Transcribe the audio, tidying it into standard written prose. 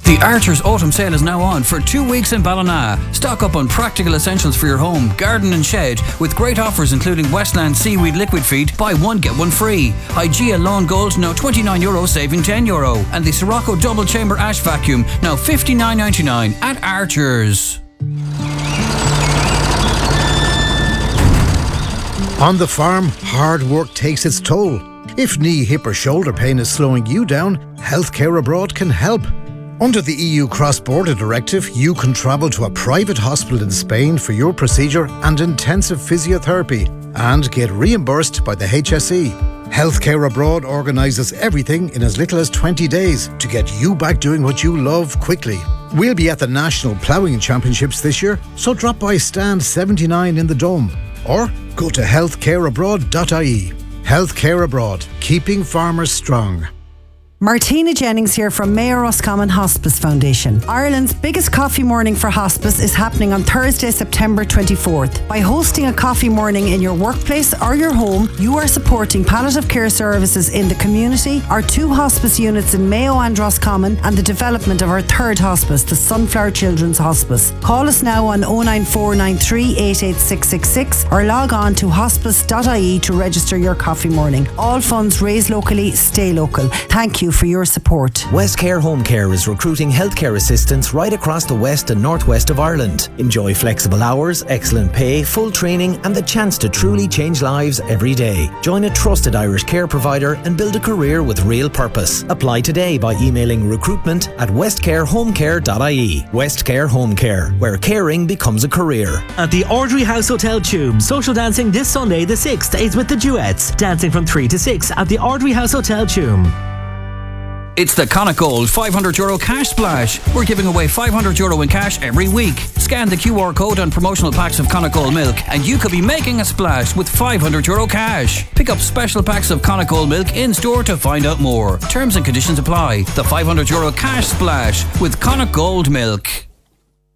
The Archer's Autumn Sale is now on for 2 weeks in Ballina. Stock up on practical essentials for your home, garden and shed with great offers including Westland Seaweed Liquid Feed, buy one get one free. Hygieia Lawn Gold now €29 saving €10. And the Sirocco Double Chamber Ash Vacuum now $59.99 at Archer's. On the farm, hard work takes its toll. If knee, hip or shoulder pain is slowing you down, Healthcare Abroad can help. Under the EU Cross-Border Directive, you can travel to a private hospital in Spain for your procedure and intensive physiotherapy and get reimbursed by the HSE. Healthcare Abroad organises everything in as little as 20 days to get you back doing what you love quickly. We'll be at the National Ploughing Championships this year, so drop by stand 79 in the Dome or go to healthcareabroad.ie. Healthcare Abroad, keeping farmers strong. Martina Jennings here from Mayor Roscommon Hospice Foundation. Ireland's biggest coffee morning for hospice is happening on Thursday, September 24th. By hosting a coffee morning in your workplace or your home, you are supporting palliative care services in the community, our 2 hospice units in Mayo and Roscommon, and the development of our 3rd hospice, the Sunflower Children's Hospice. Call us now on 09493 886666 or log on to hospice.ie to register your coffee morning. All funds raised locally, stay local. Thank you for your support. West Care Home Care is recruiting healthcare assistants right across the west and northwest of Ireland. Enjoy flexible hours, excellent pay, full training and the chance to truly change lives every day. Join a trusted Irish care provider and build a career with real purpose. Apply today by emailing recruitment@westcarehomecare.ie. West Care Home Care, where caring becomes a career. At the Ardry House Hotel Tuam, social dancing this Sunday the 6th is with the Duets, dancing from 3 to 6 at the Ardry House Hotel Tuam. It's the Connacht Gold €500 cash splash. We're giving away €500 in cash every week. Scan the QR code on promotional packs of Connacht Gold milk and you could be making a splash with €500 cash. Pick up special packs of Connacht Gold milk in store to find out more. Terms and conditions apply. The €500 cash splash with Connacht Gold milk.